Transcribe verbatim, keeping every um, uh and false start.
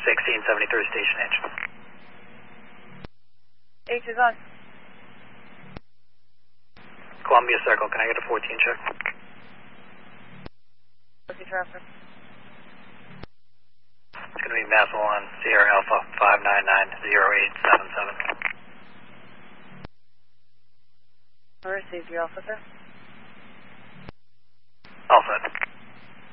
sixteen seventy-three Station H. H is on. Columbia Circle, can I get a fourteen check? What's your traffic? It's going to be Massel on Sierra Alpha five nine nine zero eight seven seven. I received your officer. All set.